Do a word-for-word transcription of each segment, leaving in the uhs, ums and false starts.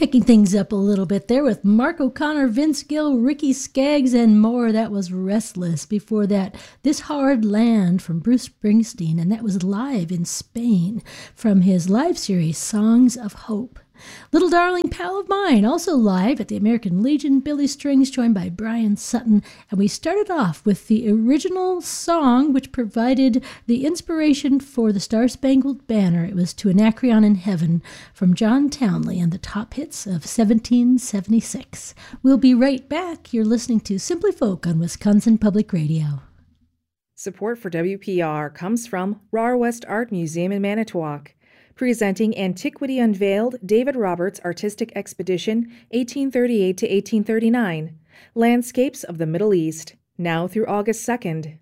Picking things up a little bit there with Mark O'Connor, Vince Gill, Ricky Skaggs, and more. That was Restless. Before that, This Hard Land from Bruce Springsteen, and that was live in Spain from his live series, Songs of Hope. Little Darling Pal of Mine, also live at the American Legion, Billy Strings, joined by Brian Sutton. And we started off with the original song, which provided the inspiration for the Star Spangled Banner. It was To Anacreon in Heaven from John Townley and the top hits of seventeen seventy-six. We'll be right back. You're listening to Simply Folk on Wisconsin Public Radio. Support for W P R comes from R A R West Art Museum in Manitowoc, presenting Antiquity Unveiled, David Roberts' Artistic Expedition, eighteen thirty-eight to eighteen thirty-nine, Landscapes of the Middle East, now through August second.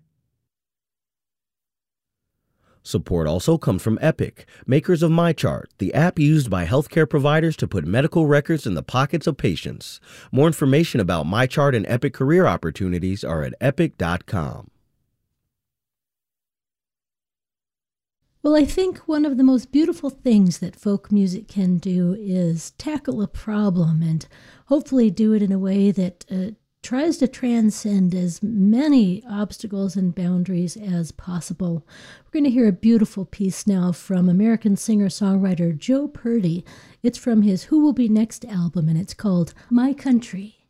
Support also comes from Epic, makers of MyChart, the app used by healthcare providers to put medical records in the pockets of patients. More information about MyChart and Epic career opportunities are at epic dot com. Well, I think one of the most beautiful things that folk music can do is tackle a problem and hopefully do it in a way that uh, tries to transcend as many obstacles and boundaries as possible. We're going to hear a beautiful piece now from American singer-songwriter Joe Purdy. It's from his Who Will Be Next album, and it's called My Country.